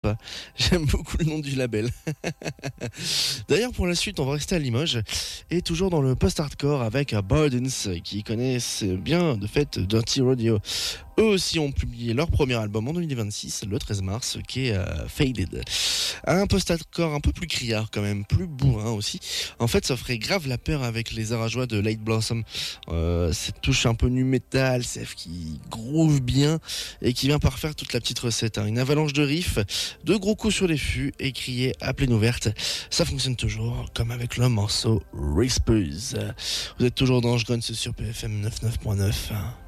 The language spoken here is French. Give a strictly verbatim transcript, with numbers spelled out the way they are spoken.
J'aime beaucoup le nom du label. D'ailleurs, pour la suite, on va rester à Limoges et toujours dans le post-hardcore avec Bardens qui connaissent bien de fait Dirty Rodeo. Eux aussi ont publié leur premier album en deux mille vingt-six, le treize mars, qui est euh, Faded. Un post-hardcore un peu plus criard quand même, plus bourrin aussi. En fait, ça ferait grave la peur avec les arrajois de Late Blossom. Euh, cette touche un peu nu metal, celle qui groove bien et qui vient parfaire toute la petite recette. Hein. Une avalanche de riffs, de gros coups sur les fûts et crier à pleine ouverte. Ça fonctionne toujours, comme avec le morceau Whispers. Vous êtes toujours dans Je Gonne sur P F M quatre-vingt-dix-neuf point neuf.